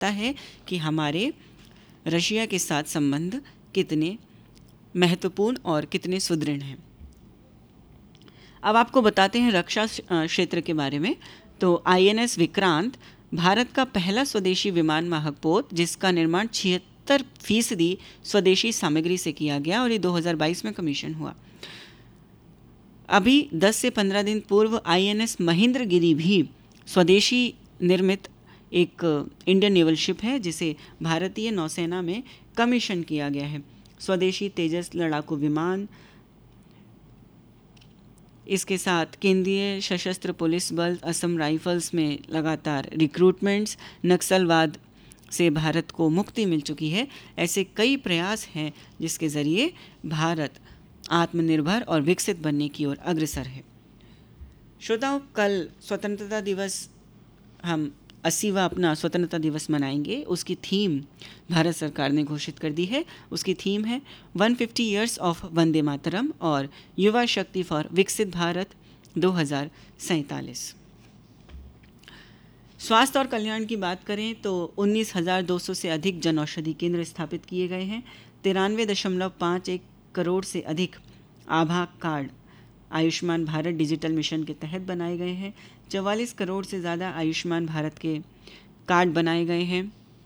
सकता है कि हमारे रशिया के साथ संबंध कितने महत्वपूर्ण और कितने सुदृढ़ हैं। अब आपको बताते हैं रक्षा क्षेत्र के बारे में। तो INS विक्रांत भारत का पहला स्वदेशी विमान वाहक पोत, जिसका निर्माण 76% स्वदेशी सामग्री से किया गया और ये 2022 में कमीशन हुआ। अभी 10 से 15 दिन पूर्व INS महेंद्रगिरी भी स्वदेशी निर्मित एक इंडियन नेवल शिप है, जिसे भारतीय नौसेना में कमीशन किया गया है। स्वदेशी तेजस लड़ाकू विमान, इसके साथ केंद्रीय सशस्त्र पुलिस बल, असम राइफल्स में लगातार रिक्रूटमेंट्स, नक्सलवाद से भारत को मुक्ति मिल चुकी है। ऐसे कई प्रयास हैं जिसके ज़रिए भारत आत्मनिर्भर और विकसित बनने की ओर अग्रसर है। श्रोताओं, कल स्वतंत्रता दिवस, हम 80वां अपना स्वतंत्रता दिवस मनाएंगे। उसकी थीम भारत सरकार ने घोषित कर दी है। उसकी थीम है 150 ईयर्स ऑफ वंदे मातरम और युवा शक्ति फॉर विकसित भारत 2047। स्वास्थ्य और कल्याण की बात करें तो 19,200 से अधिक जन औषधि केंद्र स्थापित किए गए हैं। 93.51 करोड़ से अधिक आभा card Ayushman Bharat digital mission के तहत बनाए गए हैं। 44 करोड़ से ज़्यादा आयुष्मान भारत के कार्ड बनाए गए हैं।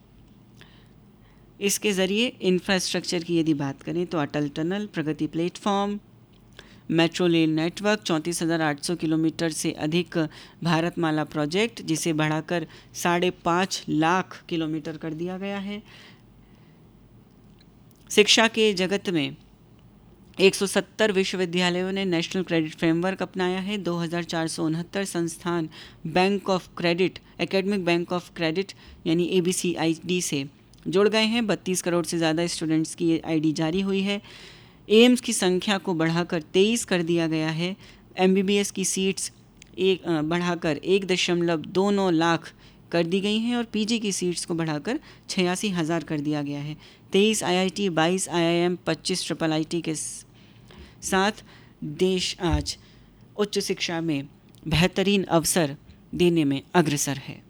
इसके ज़रिए इंफ्रास्ट्रक्चर की यदि बात करें तो अटल टनल, प्रगति platform, metro rail network, 34,800 kilometre से अधिक भारतमाला प्रोजेक्ट, जिसे बढ़ाकर 5.5 लाख किलोमीटर कर दिया गया है। शिक्षा के जगत में 170 विश्वविद्यालयों ने नेशनल क्रेडिट फ्रेमवर्क अपनाया है। 2,469 संस्थान bank of credit, academic bank of credit यानी ABCID से जुड़ गए हैं। 32 करोड़ से ज़्यादा स्टूडेंट्स की ID जारी हुई है। एम्स की संख्या को बढ़ाकर 23 कर दिया गया है। MBBS की सीट्स बढ़ाकर 1.29 लाख कर दी गई हैं और PG की सीट्स को बढ़ाकर 86,000 कर दिया गया है। 23 IIT, 22 IIM, 25 IIIT के साथ देश आज उच्च शिक्षा में बेहतरीन अवसर देने में अग्रसर है।